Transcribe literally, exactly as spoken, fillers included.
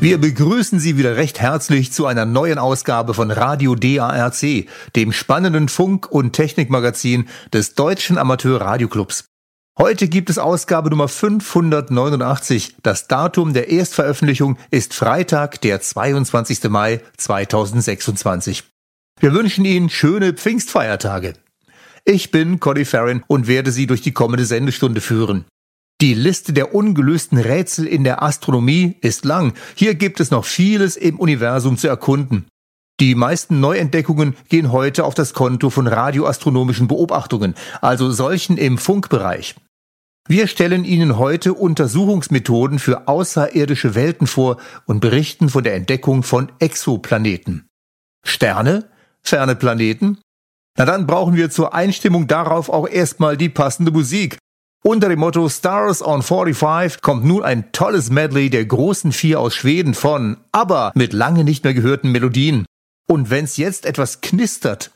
Wir begrüßen Sie wieder recht herzlich zu einer neuen Ausgabe von Radio D A R C, dem spannenden Funk- und Technikmagazin des Deutschen Amateur-Radioclubs. Heute gibt es Ausgabe Nummer fünfhundertneunundachtzig. Das Datum der Erstveröffentlichung ist Freitag, der zweiundzwanzigster Mai zweitausendsechsundzwanzig. Wir wünschen Ihnen schöne Pfingstfeiertage. Ich bin Conny Farron und werde Sie durch die kommende Sendestunde führen. Die Liste der ungelösten Rätsel in der Astronomie ist lang. Hier gibt es noch vieles im Universum zu erkunden. Die meisten Neuentdeckungen gehen heute auf das Konto von radioastronomischen Beobachtungen, also solchen im Funkbereich. Wir stellen Ihnen heute Untersuchungsmethoden für außerirdische Welten vor und berichten von der Entdeckung von Exoplaneten. Sterne? Ferne Planeten? Na dann brauchen wir zur Einstimmung darauf auch erstmal die passende Musik. Unter dem Motto Stars on fünfundvierzig kommt nun ein tolles Medley der großen Vier aus Schweden von ABBA mit lange nicht mehr gehörten Melodien. Und wenn's jetzt etwas knistert